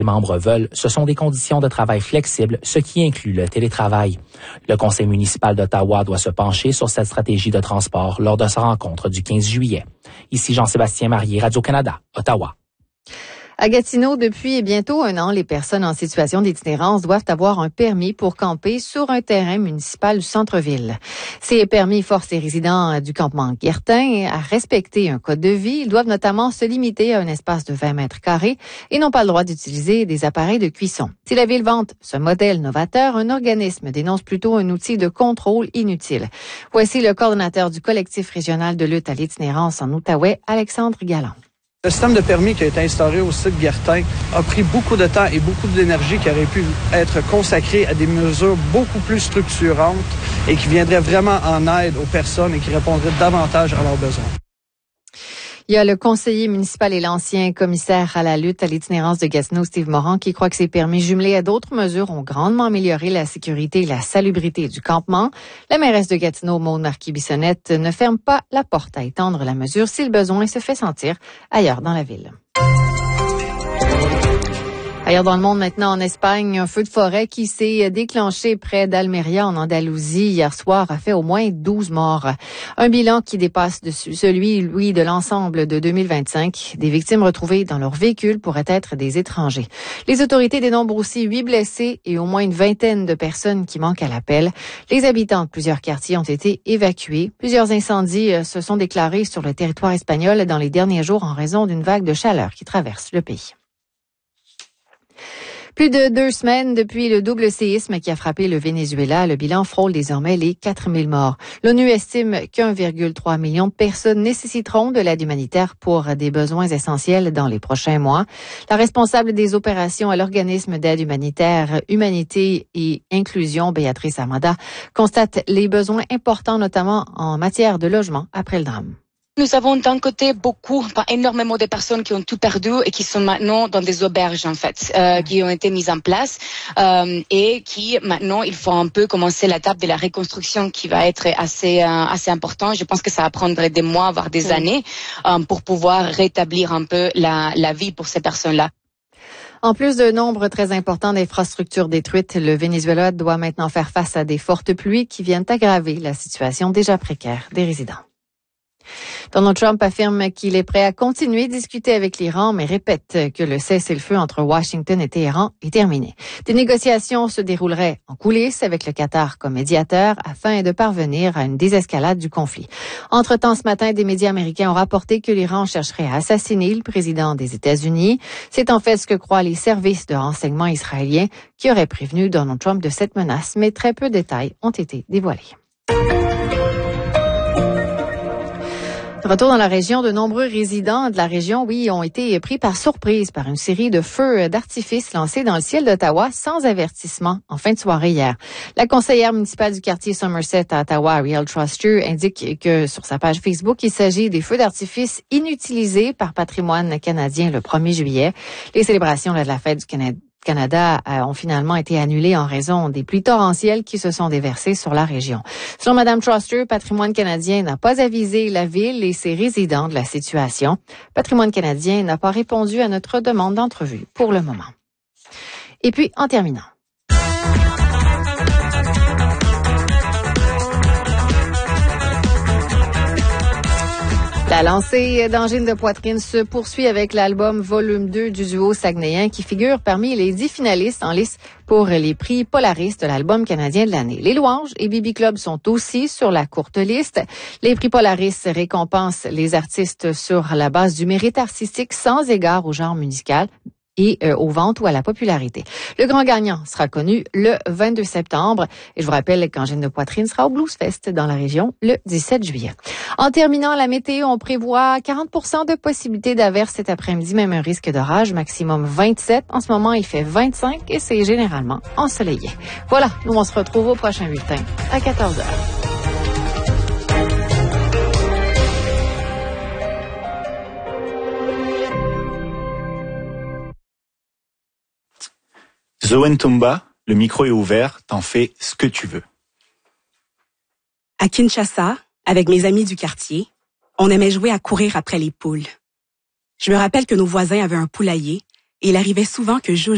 Les membres veulent, ce sont des conditions de travail flexibles, ce qui inclut le télétravail. Le conseil municipal d'Ottawa doit se pencher sur cette stratégie de transport lors de sa rencontre du 15 juillet. Ici Jean-Sébastien Marié, Radio-Canada, Ottawa. À Gatineau, depuis bientôt 1 an, les personnes en situation d'itinérance doivent avoir un permis pour camper sur un terrain municipal du centre-ville. Ces permis forcent les résidents du campement Guertin à respecter un code de vie. Ils doivent notamment se limiter à un espace de 20 mètres carrés et n'ont pas le droit d'utiliser des appareils de cuisson. Si la ville vante ce modèle novateur, un organisme dénonce plutôt un outil de contrôle inutile. Voici le coordonnateur du collectif régional de lutte à l'itinérance en Outaouais, Alexandre Galland. Le système de permis qui a été instauré au site Guertin a pris beaucoup de temps et beaucoup d'énergie qui aurait pu être consacrée à des mesures beaucoup plus structurantes et qui viendraient vraiment en aide aux personnes et qui répondraient davantage à leurs besoins. Il y a le conseiller municipal et l'ancien commissaire à la lutte à l'itinérance de Gatineau, Steve Moran, qui croit que ces permis jumelés à d'autres mesures ont grandement amélioré la sécurité et la salubrité du campement. La mairesse de Gatineau, Maude Marquis-Bissonnette, ne ferme pas la porte à étendre la mesure si le besoin se fait sentir ailleurs dans la ville. Ailleurs dans le monde maintenant, en Espagne, un feu de forêt qui s'est déclenché près d'Almeria en Andalousie hier soir a fait au moins 12 morts. Un bilan qui dépasse celui de l'ensemble de 2025. Des victimes retrouvées dans leur véhicule pourraient être des étrangers. Les autorités dénombrent aussi 8 blessés et au moins une vingtaine de personnes qui manquent à l'appel. Les habitants de plusieurs quartiers ont été évacués. Plusieurs incendies se sont déclarés sur le territoire espagnol dans les derniers jours en raison d'une vague de chaleur qui traverse le pays. Plus de 2 semaines depuis le double séisme qui a frappé le Venezuela, le bilan frôle désormais les 4000 morts. L'ONU estime qu'1,3 million de personnes nécessiteront de l'aide humanitaire pour des besoins essentiels dans les prochains mois. La responsable des opérations à l'organisme d'aide humanitaire, Humanité et Inclusion, Béatrice Armada, constate les besoins importants, notamment en matière de logement après le drame. Nous avons d'un côté énormément de personnes qui ont tout perdu et qui sont maintenant dans des auberges en fait, qui ont été mises en place et qui maintenant il faut un peu commencer l'étape de la reconstruction qui va être assez important. Je pense que ça va prendre des mois voire des années pour pouvoir rétablir un peu la vie pour ces personnes-là. En plus d'un nombre très important d'infrastructures détruites, le Venezuela doit maintenant faire face à des fortes pluies qui viennent aggraver la situation déjà précaire des résidents. Donald Trump affirme qu'il est prêt à continuer de discuter avec l'Iran, mais répète que le cessez-le-feu entre Washington et Téhéran est terminé. Des négociations se dérouleraient en coulisses avec le Qatar comme médiateur afin de parvenir à une désescalade du conflit. Entre-temps, ce matin, des médias américains ont rapporté que l'Iran chercherait à assassiner le président des États-Unis. C'est en fait ce que croient les services de renseignement israéliens qui auraient prévenu Donald Trump de cette menace, mais très peu de détails ont été dévoilés. De retour dans la région, de nombreux résidents de la région, ont été pris par surprise par une série de feux d'artifice lancés dans le ciel d'Ottawa sans avertissement en fin de soirée hier. La conseillère municipale du quartier Somerset à Ottawa, Ariel Truster, indique que sur sa page Facebook, il s'agit des feux d'artifice inutilisés par Patrimoine canadien le 1er juillet. Les célébrations de la fête du Canada ont finalement été annulées en raison des pluies torrentielles qui se sont déversées sur la région. Selon Mme Truster, Patrimoine canadien n'a pas avisé la ville et ses résidents de la situation. Patrimoine canadien n'a pas répondu à notre demande d'entrevue pour le moment. Et puis, en terminant. La lancée d'angine de poitrine se poursuit avec l'album Volume 2 du duo saguenayen qui figure parmi les 10 finalistes en lice pour les prix Polaris de l'album canadien de l'année. Les Louanges et Bibi Club sont aussi sur la courte liste. Les prix Polaris récompensent les artistes sur la base du mérite artistique sans égard au genre musical et aux ventes ou à la popularité. Le grand gagnant sera connu le 22 septembre. Et je vous rappelle qu'Angine de poitrine sera au Blues Fest dans la région le 17 juillet. En terminant la météo, on prévoit 40% de possibilité d'averse cet après-midi, même un risque d'orage, maximum 27. En ce moment, il fait 25 et c'est généralement ensoleillé. Voilà, nous on se retrouve au prochain bulletin à 14h. Zoé Ntumba, le micro est ouvert, t'en fais ce que tu veux. À Kinshasa, avec mes amis du quartier, on aimait jouer à courir après les poules. Je me rappelle que nos voisins avaient un poulailler et il arrivait souvent que